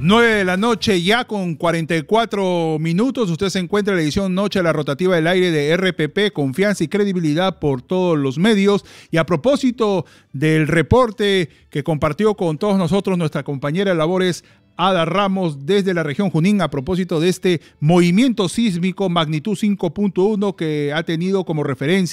9 de la noche, ya con 44 minutos. Usted se encuentra en la edición Noche de la Rotativa del Aire de RPP, confianza y credibilidad por todos los medios. Y a propósito del reporte que compartió con todos nosotros nuestra compañera de labores, Ada Ramos, desde la región Junín, a propósito de este movimiento sísmico magnitud 5.1 que ha tenido como referencia